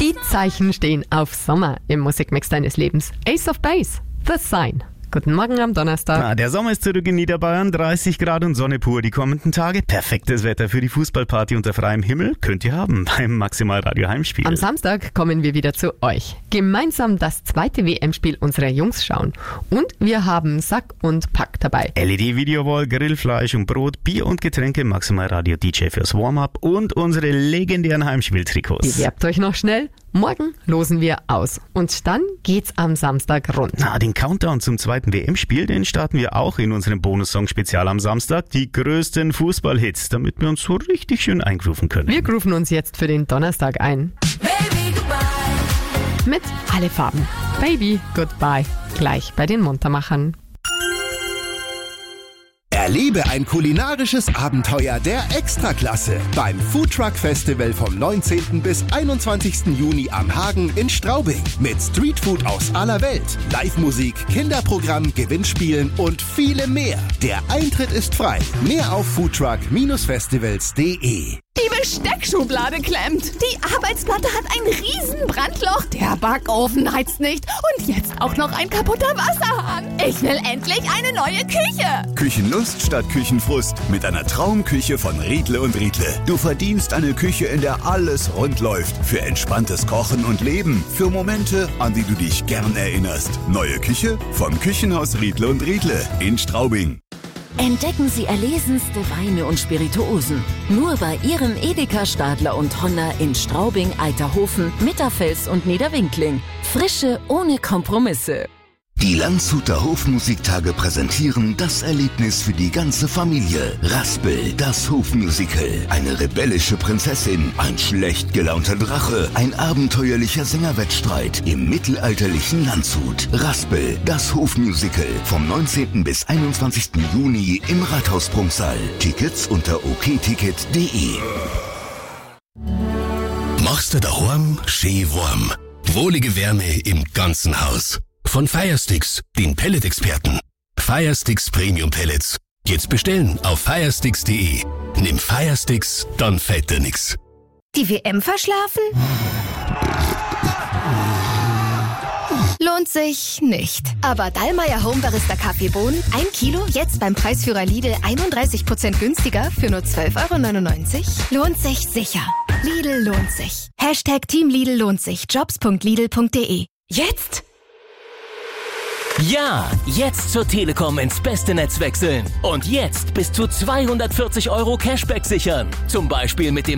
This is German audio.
Die Zeichen stehen auf Sommer im Musikmix deines Lebens. Ace of Base, The Sign. Guten Morgen am Donnerstag. Der Sommer ist zurück in Niederbayern, 30 Grad und Sonne pur die kommenden Tage. Perfektes Wetter für die Fußballparty unter freiem Himmel könnt ihr haben beim Maximalradio Heimspiel. Am Samstag kommen wir wieder zu euch. Gemeinsam das zweite WM-Spiel unserer Jungs schauen. Und wir haben Sack und Pack dabei. LED-Videowall, Grillfleisch und Brot, Bier und Getränke, Maximalradio DJ fürs Warm-up und unsere legendären Heimspieltrikots. Bewerbt euch noch schnell. Morgen losen wir aus. Und dann geht's am Samstag rund. Den Countdown zum zweiten WM-Spiel, den starten wir auch in unserem Bonussong-Spezial am Samstag. Die größten Fußballhits, damit wir uns so richtig schön eingrooven können. Wir grooven uns jetzt für den Donnerstag ein. Baby, goodbye. Mit alle Farben. Baby, Goodbye. Gleich bei den Muntermachern. Erlebe ein kulinarisches Abenteuer der Extraklasse beim Foodtruck Festival vom 19. bis 21. Juni am Hagen in Straubing. Mit Streetfood aus aller Welt, Live-Musik, Kinderprogramm, Gewinnspielen und vielem mehr. Der Eintritt ist frei. Mehr auf foodtruck-festivals.de. Die Besteckschublade klemmt. Die Arbeitsplatte hat ein riesen Brandloch. Der Backofen heizt nicht. Und jetzt auch noch ein kaputter Wasserhahn. Ich will endlich eine neue Küche. Küchenlust statt Küchenfrust mit einer Traumküche von Riedle und Riedle. Du verdienst eine Küche, in der alles rund läuft. Für entspanntes Kochen und Leben. Für Momente, an die du dich gern erinnerst. Neue Küche vom Küchenhaus Riedle und Riedle in Straubing. Entdecken Sie erlesenste Weine und Spirituosen. Nur bei Ihrem Edeka, Stadler und Honner in Straubing, Eiterhofen, Mitterfels und Niederwinkling. Frische ohne Kompromisse. Die Landshuter Hofmusiktage präsentieren das Erlebnis für die ganze Familie. Raspel, das Hofmusical. Eine rebellische Prinzessin, ein schlecht gelaunter Drache, ein abenteuerlicher Sängerwettstreit im mittelalterlichen Landshut. Raspel, das Hofmusical. Vom 19. bis 21. Juni im Rathaus-Prunksaal. Tickets unter okticket.de. Machst du daheim schön warm. Wohlige Wärme im ganzen Haus. Von Firesticks, den Pellet-Experten. Firesticks Premium Pellets. Jetzt bestellen auf firesticks.de. Nimm Firesticks, dann fällt dir nix. Die WM verschlafen? Lohnt sich nicht. Aber Dallmayr Home Barista Kaffeebohnen, 1 Kilo, jetzt beim Preisführer Lidl 31% günstiger für nur 12,99 €. Lohnt sich sicher. Lidl lohnt sich. Team Lidl lohnt sich. Jobs.lidl.de. Jetzt? Ja, jetzt zur Telekom ins beste Netz wechseln. Und jetzt bis zu 240 € Cashback sichern. Zum Beispiel mit dem